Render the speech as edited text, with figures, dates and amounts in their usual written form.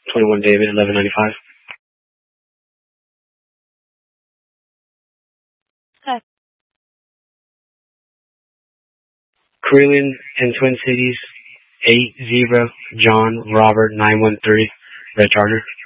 21 David, 1195. Okay. Creelan in Twin Cities, 80 John Robert 913, Red Charger.